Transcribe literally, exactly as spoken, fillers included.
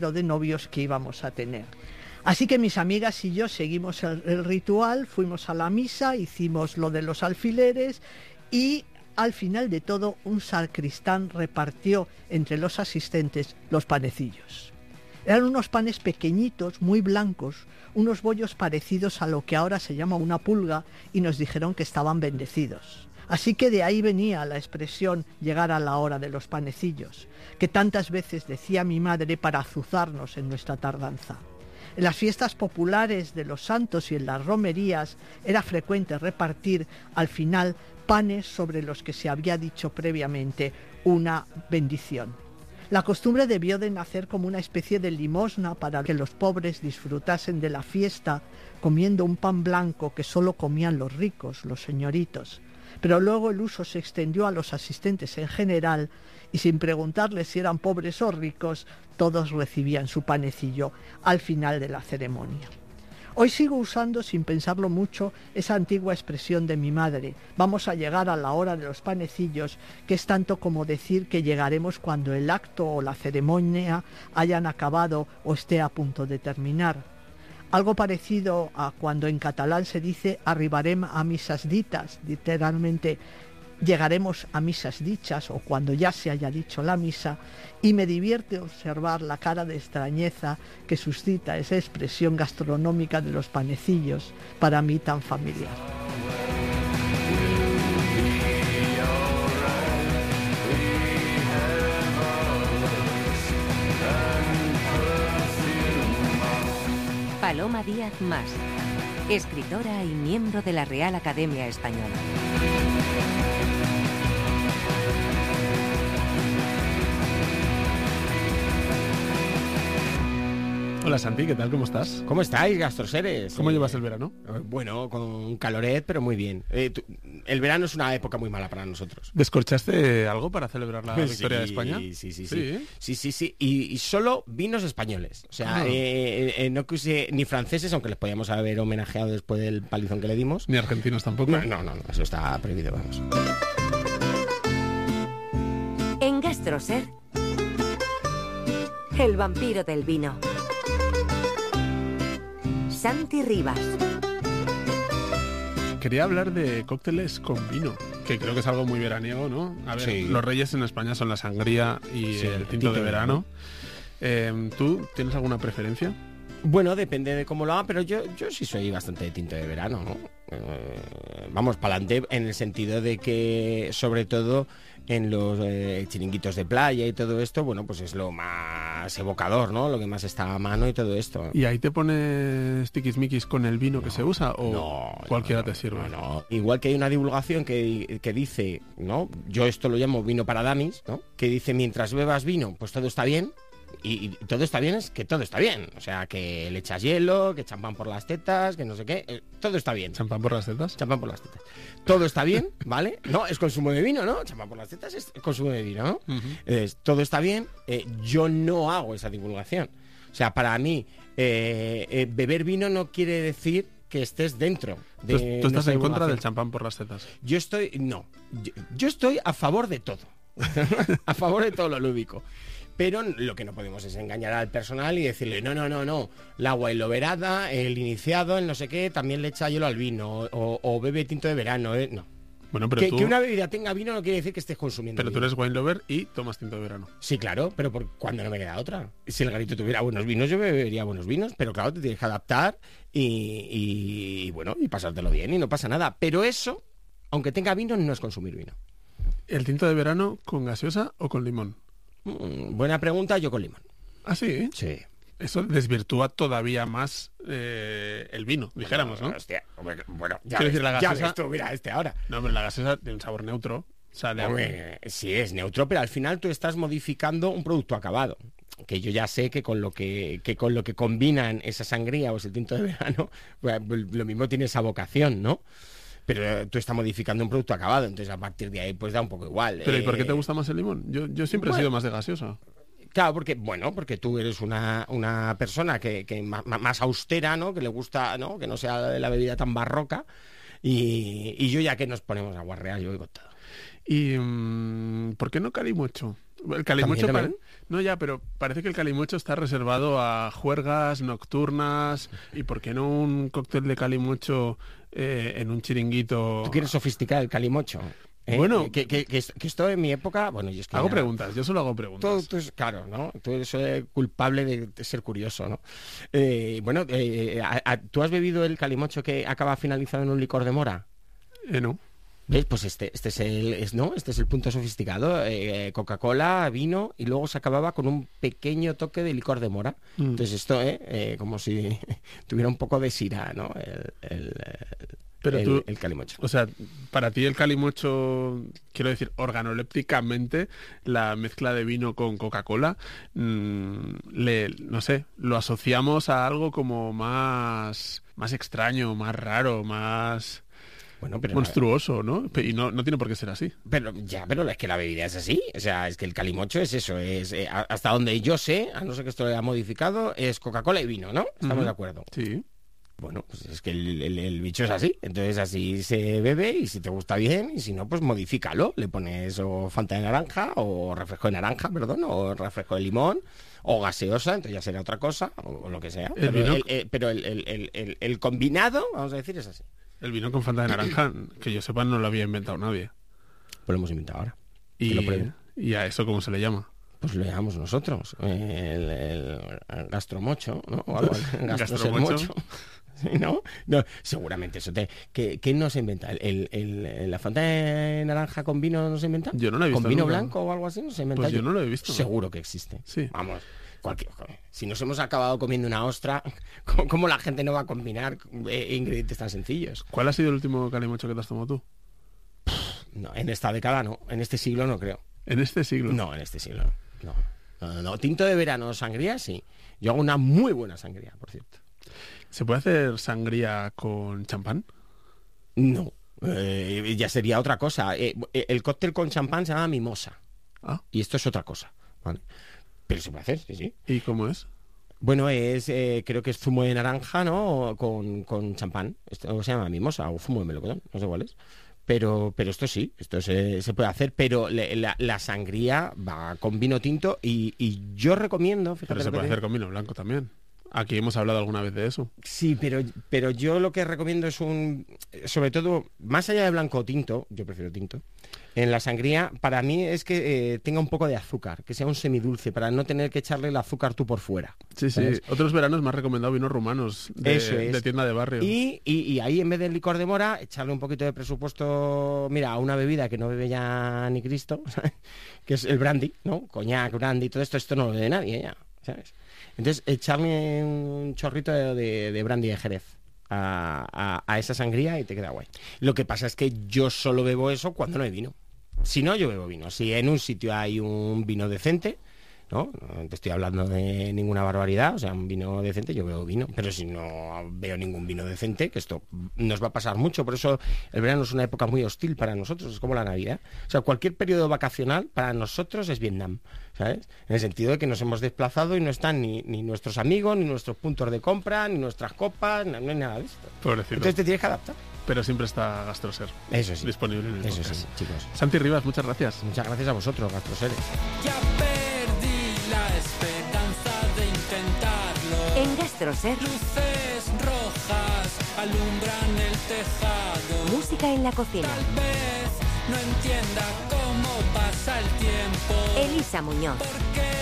de novios que íbamos a tener. Así que mis amigas y yo seguimos el, el ritual, fuimos a la misa, hicimos lo de los alfileres y al final de todo un sacristán repartió entre los asistentes los panecillos. Eran unos panes pequeñitos, muy blancos, unos bollos parecidos a lo que ahora se llama una pulga, y nos dijeron que estaban bendecidos. Así que de ahí venía la expresión llegar a la hora de los panecillos, que tantas veces decía mi madre para azuzarnos en nuestra tardanza. En las fiestas populares de los santos y en las romerías era frecuente repartir al final panes sobre los que se había dicho previamente una bendición. La costumbre debió de nacer como una especie de limosna para que los pobres disfrutasen de la fiesta comiendo un pan blanco que solo comían los ricos, los señoritos. Pero luego el uso se extendió a los asistentes en general y sin preguntarles si eran pobres o ricos, todos recibían su panecillo al final de la ceremonia. Hoy sigo usando, sin pensarlo mucho, esa antigua expresión de mi madre: vamos a llegar a la hora de los panecillos, que es tanto como decir que llegaremos cuando el acto o la ceremonia hayan acabado o esté a punto de terminar. Algo parecido a cuando en catalán se dice arribarem a misas ditas, literalmente llegaremos a misas dichas, o cuando ya se haya dicho la misa, y me divierte observar la cara de extrañeza que suscita esa expresión gastronómica de los panecillos, para mí tan familiar. Paloma Díaz Mas, escritora y miembro de la Real Academia Española. Hola Santi, ¿qué tal? ¿Cómo estás? ¿Cómo estáis, gastroseres? ¿Cómo eh, llevas el verano? Bueno, con caloret, pero muy bien. Eh, tú, el verano es una época muy mala para nosotros. ¿Descorchaste algo para celebrar la Sí, victoria de España? Sí, sí, sí. Sí, Sí, sí, sí. sí. Y, y solo vinos españoles. O sea, Ah. eh, eh, no que use ni franceses, aunque les podíamos haber homenajeado después del palizón que le dimos. Ni argentinos tampoco. No, no, no, no, eso está prohibido, vamos. En Gastroser, el vampiro del vino. Santi Rivas. Quería hablar de cócteles con vino, que creo que es algo muy veraniego, ¿no? A ver, Sí. los reyes en España son la sangría y Sí, el tinto de verano. Eh, ¿Tú tienes alguna preferencia? Bueno, depende de cómo lo haga, pero yo, yo sí soy bastante de tinto de verano, ¿no? Eh, vamos, pa'lante en el sentido de que, sobre todo, en los eh, chiringuitos de playa y todo esto, bueno, pues es lo más evocador, ¿no? Lo que más está a mano y todo esto. ¿Y ahí te pones tiquismiquis con el vino No, que se usa o no, cualquiera no, te sirve? No, no. Igual que hay una divulgación que, que dice, ¿no? Yo esto lo llamo vino para damis, ¿no? Que dice, mientras bebas vino, pues todo está bien. Y, y todo está bien, es que todo está bien. O sea, que le echas hielo, que champán por las tetas, que no sé qué. Eh, todo está bien. ¿Champán por las tetas? Champán por las tetas. Todo está bien, ¿vale? No, es consumo de vino, ¿no? Champán por las tetas es consumo de vino, ¿no? Uh-huh. Entonces, todo está bien. Eh, yo no hago esa divulgación. O sea, para mí, eh, eh, beber vino no quiere decir que estés dentro de... ¿Tú, tú estás nuestra en contra divulgación. del champán por las tetas? Yo estoy... No. Yo, yo estoy a favor de todo. A favor de todo lo lúdico. Pero lo que no podemos es engañar al personal y decirle, no, no, no, no, la guayloberada, el iniciado, el no sé qué, también le echa hielo al vino, o, o bebe tinto de verano, ¿eh? No. Bueno, pero que, tú... que una bebida tenga vino no quiere decir que estés consumiendo Pero tú vino. eres wine lover y tomas tinto de verano. Sí, claro, pero por cuando no me queda otra. Si el garito tuviera buenos vinos, yo bebería buenos vinos, pero claro, te tienes que adaptar y, y, y bueno, y pasártelo bien y no pasa nada. Pero eso, aunque tenga vino, no es consumir vino. ¿El tinto de verano con gaseosa o con limón? Mm, buena pregunta, yo con limón. ¿Ah, sí? Sí. Eso desvirtúa todavía más eh, el vino, dijéramos, ¿no? Hostia, hombre, bueno, ya, Quiero ves, decir, la ya gaseosa- ves tú, mira este ahora. No, pero la gaseosa tiene un sabor neutro. O sea, de Hombre, sí es neutro, pero al final tú estás modificando un producto acabado. Que yo ya sé que con lo que, que con lo que combinan esa sangría o ese tinto de verano, pues, lo mismo tiene esa vocación, ¿no? Pero tú estás modificando un producto acabado, entonces a partir de ahí pues da un poco igual. ¿Pero y por qué Eh, te gusta más el limón? Yo, yo siempre he bueno. sido más de gaseosa. Claro, porque, bueno, porque tú eres una, una persona que, que más, más austera, ¿no? Que le gusta, ¿no? Que no sea de la bebida tan barroca. Y, y yo ya que nos ponemos agua real, yo voy con todo. ¿Y mmm, por qué no calimocho? El calimocho ¿También, para... también? No, ya, pero parece que el calimocho está reservado a juergas nocturnas. ¿Y por qué no un cóctel de calimocho eh, en un chiringuito? ¿Tú quieres sofisticar el calimocho? ¿Eh? Bueno, que, que, que, que esto en mi época, bueno, yo es que hago ya, preguntas, yo solo hago preguntas. Todo, tú es, claro, ¿no? Tú eres eh, culpable de, de ser curioso, ¿no? Eh, bueno, eh, a, a, ¿tú has bebido el calimocho que acaba finalizado en un licor de mora? Eh, no. ¿Ves? Pues este, este es el, es, ¿no? Este es el punto sofisticado. Eh, Coca-Cola, vino y luego se acababa con un pequeño toque de licor de mora. Mm. Entonces esto, eh, eh, como si tuviera un poco de sirá, ¿no? El, el, Pero el, tú, el calimocho. O sea, para ti el calimocho, quiero decir, organolépticamente, la mezcla de vino con Coca-Cola, mmm, le, no sé, lo asociamos a algo como más, más extraño, más raro, más... Bueno, pero monstruoso, ¿no? Y no, no tiene por qué ser así. Pero ya, pero es que la bebida es así. O sea, es que el calimocho es eso. Es eh, hasta donde yo sé, a no ser que esto lo haya modificado, es Coca-Cola y vino, ¿no? Estamos uh-huh. de acuerdo. Sí. Bueno, pues es que el, el, el bicho es así. Entonces así se bebe y si te gusta bien y si no, pues modifícalo. Le pones o Fanta de naranja o refresco de naranja, perdón, o refresco de limón o gaseosa, entonces ya será otra cosa o, o lo que sea. El pero vino... el, el, pero el, el, el, el combinado, vamos a decir, es así. El vino con Fanta de naranja, que yo sepa, no lo había inventado nadie. Pues lo hemos inventado ahora. ¿Y, lo ¿y a eso cómo se le llama? Pues lo llamamos nosotros. El, el, el gastromocho, ¿no? O algo, el gastromocho. ¿Sí, no? No, seguramente eso te... ¿Qué, ¿Qué no se inventa? ¿El, el, el, ¿La Fanta de naranja con vino no se inventa? Yo no lo he visto. ¿Con vino nunca. blanco o algo así no se inventa? Pues yo no lo he visto. Seguro que existe. Sí. Vamos... Cualquier, si nos hemos acabado comiendo una ostra, ¿cómo la gente no va a combinar eh, ingredientes tan sencillos? ¿Cuál ha sido el último calimocho que te has tomado tú? No, en esta década no, en este siglo no creo. ¿En este siglo? No, en este siglo no. No, no, no. Tinto de verano, sangría, sí. Yo hago una muy buena sangría, por cierto. ¿Se puede hacer sangría con champán? No, eh, ya sería otra cosa. Eh, el cóctel con champán se llama mimosa. Ah. Y esto es otra cosa, ¿vale? Pero se puede hacer, sí, sí. ¿Y cómo es? Bueno, es eh, creo que es zumo de naranja, ¿no? Con, con champán. Esto se llama mimosa o zumo de melocotón, no sé cuál es. Pero, pero esto sí, esto se, se puede hacer, pero le, la, la sangría va con vino tinto y, y yo recomiendo... Fíjate pero se puede hacer con vino blanco también. Aquí hemos hablado alguna vez de eso. Sí, pero, pero yo lo que recomiendo es un... Sobre todo, más allá de blanco o tinto, yo prefiero tinto, en la sangría, para mí es que eh, tenga un poco de azúcar, que sea un semidulce, para no tener que echarle el azúcar tú por fuera. Sí, ¿sabes? Sí. Otros veranos me has recomendado vinos rumanos de, eso es. de tienda de barrio. Y, y, y ahí, en vez del licor de mora, echarle un poquito de presupuesto, mira, a una bebida que no bebe ya ni Cristo, ¿sabes? Que es el brandy, ¿no? Coñac, brandy, todo esto, esto no lo bebe nadie ya, ¿sabes? Entonces, echarle un chorrito de, de, de brandy de Jerez a, a, a esa sangría y te queda guay. Lo que pasa es que yo solo bebo eso cuando no hay vino. Si no, yo bebo vino. Si en un sitio hay un vino decente, ¿no? No te estoy hablando de ninguna barbaridad, o sea, un vino decente, yo bebo vino. Pero si no veo ningún vino decente, que esto nos va a pasar mucho, por eso el verano es una época muy hostil para nosotros, es como la Navidad. O sea, cualquier periodo vacacional para nosotros es Vietnam, ¿sabes? En el sentido de que nos hemos desplazado y no están ni, ni nuestros amigos, ni nuestros puntos de compra, ni nuestras copas, no, no hay nada de esto. Pobrecito. Entonces te tienes que adaptar. Pero siempre está Gastroser. Eso sí. Disponible en el Eso podcast. sí, chicos. Santi Rivas, muchas gracias. Muchas gracias a vosotros, Gastroseres. Ya perdí la esperanza de intentarlo. En Gastroser, Luces rojas alumbran el tejado. música en la cocina. Tal vez no entienda cómo pasa el tiempo. Elisa Muñoz. Porque